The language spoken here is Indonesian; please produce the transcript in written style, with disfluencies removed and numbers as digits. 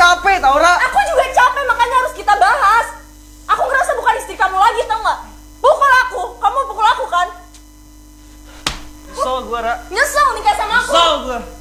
capek tau, Ra. Aku juga capek, makanya harus kita bahas. Aku ngerasa bukan istri kamu lagi, tau gak? Pukul aku, kamu pukul aku kan? Nyesel gue, Ra. Nyesel nikah sama aku. Nyesel gue.